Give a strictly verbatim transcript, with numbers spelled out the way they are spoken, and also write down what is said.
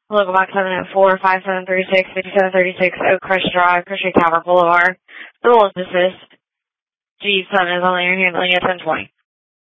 Local box seven oh four, five seven three six, five seven three six, Oak Crest Drive, Christian Tower Boulevard. The will assist. G seven is on the air handling at ten twenty.